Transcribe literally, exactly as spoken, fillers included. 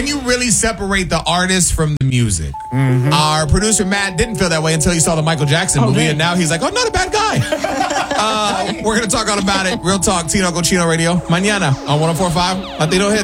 can you really separate the artist from the music? Mm-hmm. Our producer, Matt, didn't feel that way until he saw the Michael Jackson movie, okay. and now he's like, oh, not a bad guy. uh, we're going to talk all about it. Real Talk, Tino Cochino Radio. Mañana on one oh four point five Latino Hits.